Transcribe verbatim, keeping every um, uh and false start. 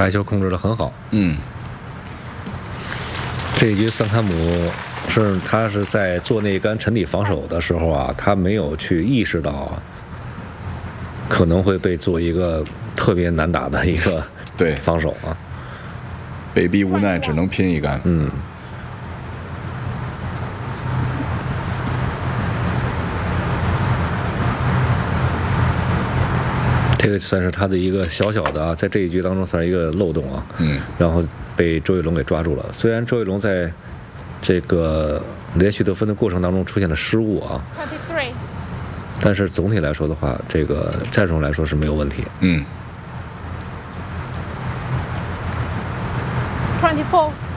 白球控制得很好。 嗯， 这一局桑坎姆是他是在做那杆沉底防守的时候啊，他没有去意识到可能会被做一个特别难打的一个对防守啊， 被逼无奈只能拼一杆。 嗯。这个算是他的一个小小的啊，在这一局当中算是一个漏洞啊。 嗯。 然后被周玉龙给抓住了。虽然周玉龙在这个连续得分的过程当中出现了失误啊，但是总体来说的话，这个战术来说是没有问题。 嗯。 twenty-four